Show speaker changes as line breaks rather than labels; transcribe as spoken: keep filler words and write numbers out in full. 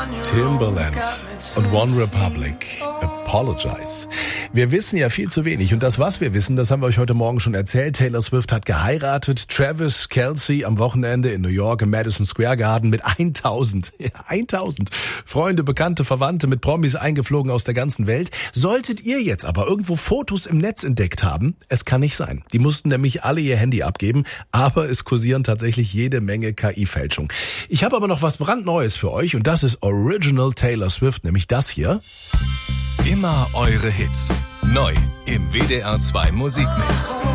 Timbaland und One Republic. Apologize. Wir wissen ja viel zu wenig und das, was wir wissen, das haben wir euch heute Morgen schon erzählt. Taylor Swift hat geheiratet. Travis Kelce am Wochenende in New York im Madison Square Garden mit tausend, ja, tausend Freunde, Bekannte, Verwandte mit Promis eingeflogen aus der ganzen Welt. Solltet ihr jetzt aber irgendwo Fotos im Netz entdeckt haben, es kann nicht sein. Die mussten nämlich alle ihr Handy abgeben, aber es kursieren tatsächlich jede Menge K I-Fälschung. Ich habe aber noch was brandneues für euch und das ist Original Taylor Swift, nämlich das hier.
Immer eure Hits. Neu im W D R zwei Musikmix.